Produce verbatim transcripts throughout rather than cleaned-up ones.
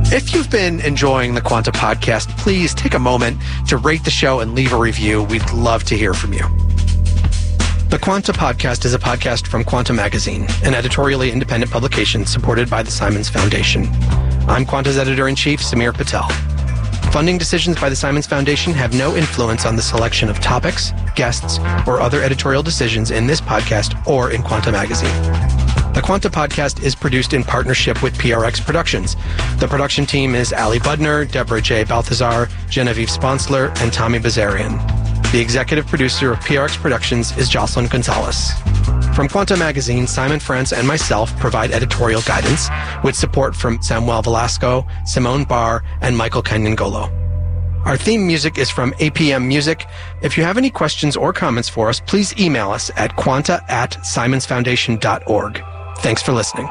If you've been enjoying the Quanta Podcast, please take a moment to rate the show and leave a review. We'd love to hear from you. The Quanta Podcast is a podcast from Quanta Magazine, an editorially independent publication supported by the Simons Foundation. I'm Quanta's editor-in-chief, Samir Patel. Funding decisions by the Simons Foundation have no influence on the selection of topics, guests, or other editorial decisions in this podcast or in Quanta Magazine. The Quanta Podcast is produced in partnership with P R X Productions. The production team is Ali Budner, Deborah J. Balthazar, Genevieve Sponsler, and Tommy Bazarian. The executive producer of P R X Productions is Jocelyn Gonzalez. From Quanta Magazine, Simon France and myself provide editorial guidance with support from Samuel Velasco, Simone Barr, and Michael Kanyangolo. Our theme music is from A P M Music. If you have any questions or comments for us, please email us at quanta at simonsfoundation dot org. Thanks for listening.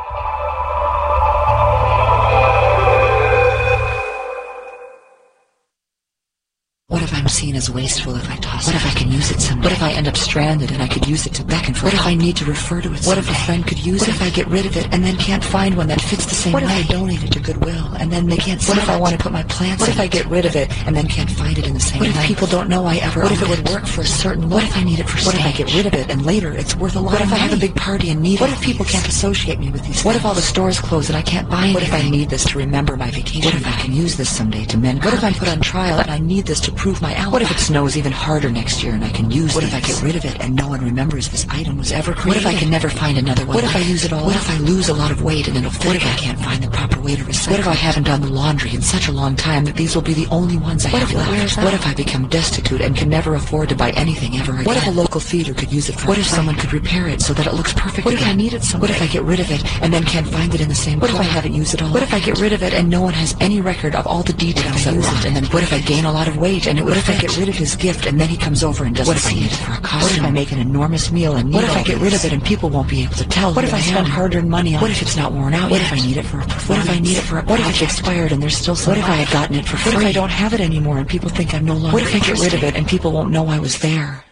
What if I'm seen as wasteful if I toss it? What if I can use it someday? What if I end up stranded and I could use it to beckon for help? What if I need to refer to it someday? What if a friend could use it? What if I get rid of it and then can't find one that fits the same way? What if I donate it to Goodwill and then they can't see it? What if I want to put my plants in it? What if I get rid of it and then can't find it in the same way? What if people don't know I ever owned it? What if it would work for a certain look? What if I need it for stage? What if I get rid of it and later it's worth a lot of money? What if I have a big party and need it? What if people can't associate me with these things? What if all the stores close and I can't buy anything? What if I need this to remember my vacation? What if I can use this someday to mend? What if I'm put on trial and I need this to prove my alibi? What if it snows even harder next year and I can use it? What if I get rid of it and no one remembers this item was ever created? What if I can never find another one? What if I use it all? What if I lose a lot of weight and it'll fit? What if I can't find the proper way to recycle? What if I haven't done the laundry in such a long time that these will be the only ones I have left? What if I become destitute and can never afford to buy anything ever again? What if a local theater could use it for? What if someone could repair it so that it looks perfect? What if I need it someday? What if I get rid of it and then can't find it in the same place? What if I haven't used it all? What if I get rid of it and no one has any record of all the details I used it? And then what if I gain a lot of weight and it would fit? What if I get rid of his gift and then he comes over and doesn't what if I need it for a costume? What if I make an enormous meal and need What if I get rid of it and people won't be able to tell? What if I spend hard-earned money on it? What if it's not worn out? What if I need it for a performance? What if I need it for a What if it's expired and there's still some? What if I had gotten it for free? What if I don't have it anymore and people think I'm no longer What if I get rid of it and people won't know I was there?